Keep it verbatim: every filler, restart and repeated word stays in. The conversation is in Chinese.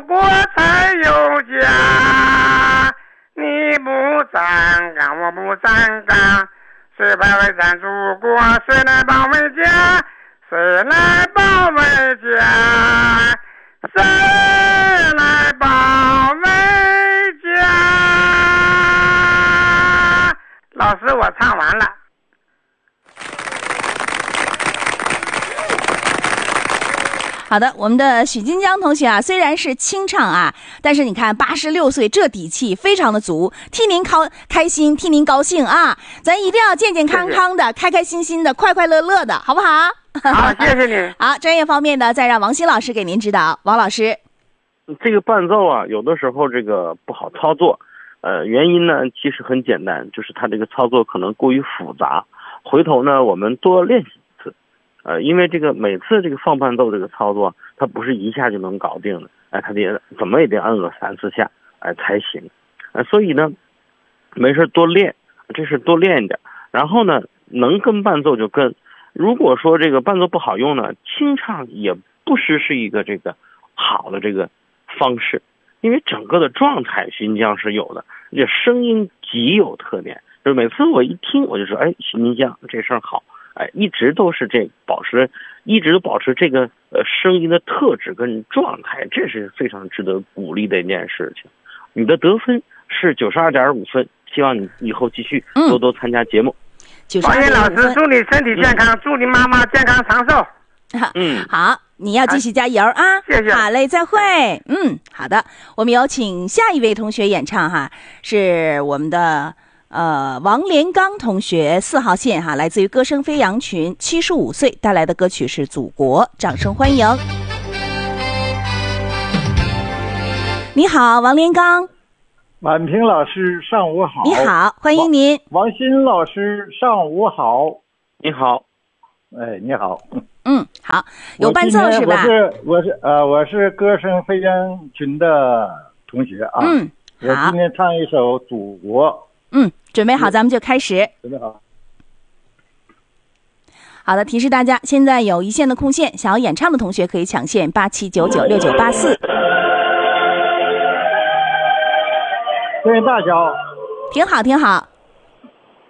国才有家。你不站岗，我不站岗，谁保卫咱祖国？谁来保卫家？谁来保卫家？谁来保卫家？老师，我唱完了。 好的，我们的许金江同学啊，虽然是清唱啊，但是你看八十六岁，这底气非常的足，替您高开心，替您高兴啊！咱一定要健健康康的，谢谢开开心心的，快快乐乐的，好不好？ 好，谢谢你。 好，专业方面的再让王鑫老师给您指导。王老师， 这个伴奏啊，有的时候这个不好操作，呃，原因呢其实很简单，就是它这个操作可能过于复杂。回头呢，我们多练习。呃，因为这个每次这个放伴奏这个操作，它不是一下就能搞定的，哎，它得怎么也得按个三四下，哎才行，呃，所以呢，没事多练，这是多练一点，然后呢，能跟伴奏就跟。如果说这个伴奏不好用呢，清唱也不失是一个这个好的这个方式，因为整个的状态徐金江是有的，这声音极有特点，就是每次我一听我就说，哎，徐金江这声好。哎，一直都是这保持，一直都保持这个呃声音的特质跟状态，这是非常值得鼓励的一件事情。你的得分是九十二点五分，希望你以后继续多多参加节目。 王鑫老师，祝你身体健康，嗯、祝你妈妈健康长寿。 嗯，好，你要继续加油啊！ 谢谢。 好嘞，再会。嗯，好的，我们有请下一位同学演唱哈，是我们的。呃，王连刚同学四号线哈，来自于歌声飞扬群，七十五岁带来的歌曲是《祖国》，掌声欢迎。你好，王连刚。 婉平老师，上午好。 你好，欢迎您。 王鑫老师，上午好。 你好。 哎，你好。 嗯，好，有伴奏是吧？ 我是我是呃，我是歌声飞扬群的同学啊。 嗯，好。 我今天唱一首《祖国》。 嗯，准备好，咱们就开始。 准备好。 好的，提示大家，现在有一线的空线，想要演唱的同学可以抢线八七九九六九八四。 声音大小。 挺好，挺好。